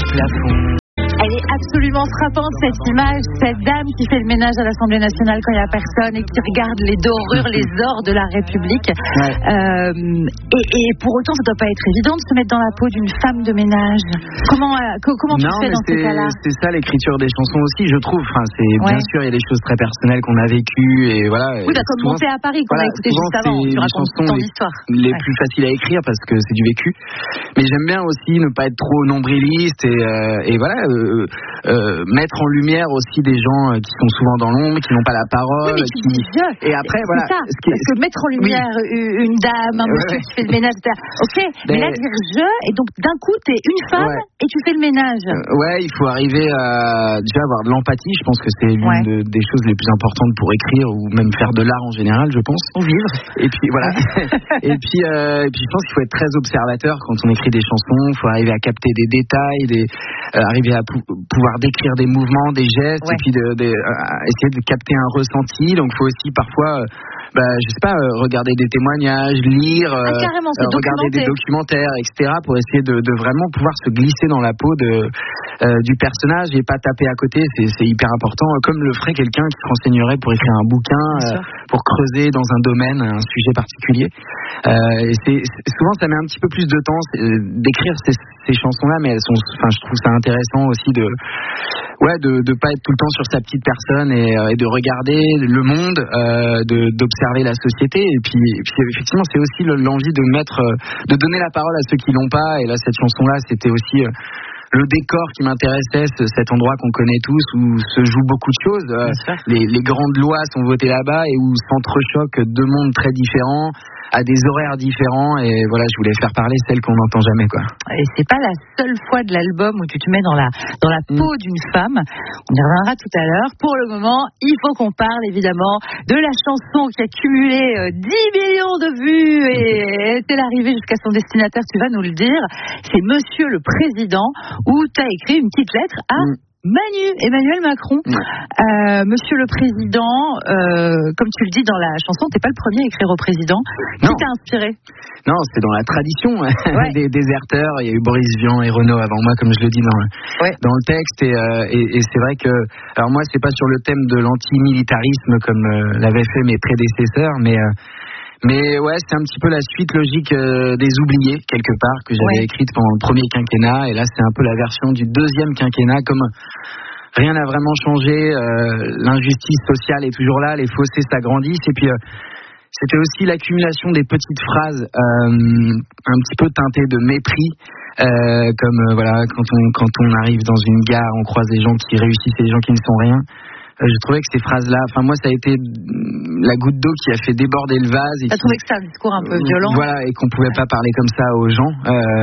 plafond. Elle est absolument frappante, cette image, cette dame qui fait le ménage à l'Assemblée nationale quand il n'y a personne et qui regarde les dorures, les ors de la République. Ouais. Et pour autant, ça ne doit pas être évident de se mettre dans la peau d'une femme de ménage. Comment tu fais dans ces cas-là? C'est ça l'écriture des chansons aussi, je trouve. Enfin, bien sûr, il y a des choses très personnelles qu'on a vécues et voilà. Oui, comme Monter à Paris qu'on a écouté juste avant. Tu racontes ton histoire. Les plus faciles à écrire parce que c'est du vécu. Mais j'aime bien aussi ne pas être trop nombriliste et voilà. Mettre en lumière aussi des gens qui sont souvent dans l'ombre, qui n'ont pas la parole. Oui, mais tu dis et après, voilà. Ça, parce que mettre en lumière une dame, un monsieur qui fait le ménage, etc. Ok, mais là, dire je, et donc d'un coup, t'es une femme et tu fais le ménage. Il faut arriver à déjà avoir de l'empathie. Je pense que c'est l'une des choses les plus importantes pour écrire ou même faire de l'art en général, je pense. Ou vivre. Et puis voilà. et puis je pense qu'il faut être très observateur quand on écrit des chansons. Il faut arriver à capter des détails, arriver à pouvoir décrire des mouvements, des gestes, et puis essayer de capter un ressenti. Donc il faut aussi parfois je sais pas, regarder des témoignages, lire, regarder des documentaires, etc. pour essayer de vraiment pouvoir se glisser dans la peau du personnage et pas taper à côté. C'est hyper important, comme le ferait quelqu'un qui se renseignerait pour écrire un bouquin, pour creuser dans un domaine, un sujet particulier. Et souvent ça met un petit peu plus de temps d'écrire ces chansons-là, mais je trouve ça intéressant aussi de pas être tout le temps sur sa petite personne et de regarder le monde, d'observer la société et puis effectivement c'est aussi l'envie de donner la parole à ceux qui l'ont pas. Et là cette chanson-là c'était aussi le décor qui m'intéressait, cet endroit qu'on connaît tous où se jouent beaucoup de choses. Les grandes lois sont votées là-bas et où s'entrechoquent deux mondes très différents à des horaires différents, et voilà, je voulais faire parler celle qu'on n'entend jamais, quoi. Et c'est pas la seule fois de l'album où tu te mets dans la peau d'une femme. On y reviendra tout à l'heure. Pour le moment, il faut qu'on parle évidemment de la chanson qui a cumulé 10 millions de vues et est-elle arrivée jusqu'à son destinataire, tu vas nous le dire. C'est Monsieur le Président, où tu as écrit une petite lettre à Emmanuel Macron. Monsieur le Président, comme tu le dis dans la chanson, t'es pas le premier à écrire au président. Qui t'a inspiré? Non, c'est dans la tradition des déserteurs. Il y a eu Boris Vian et Renaud avant moi, comme je le dis dans le texte. Et c'est vrai que, alors moi, c'est pas sur le thème de l'antimilitarisme comme l'avaient fait mes prédécesseurs, mais c'est un petit peu la suite logique des oubliés, quelque part, que j'avais écrite pendant le premier quinquennat. Et là, c'est un peu la version du deuxième quinquennat. Comme rien n'a vraiment changé, l'injustice sociale est toujours là, les fossés s'agrandissent. Et puis, c'était aussi l'accumulation des petites phrases un petit peu teintées de mépris. Quand on arrive dans une gare, on croise des gens qui réussissent et des gens qui ne sont rien. Je trouvais que ces phrases-là, moi ça a été la goutte d'eau qui a fait déborder le vase. T'as trouvé que c'est un discours un peu violent? Voilà, et qu'on pouvait pas parler comme ça aux gens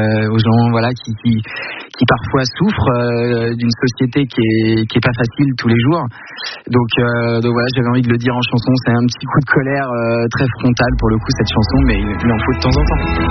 qui parfois souffrent d'une société qui est pas facile tous les jours. Donc voilà, j'avais envie de le dire en chanson. C'est un petit coup de colère très frontal pour le coup cette chanson, mais il en faut de temps en temps.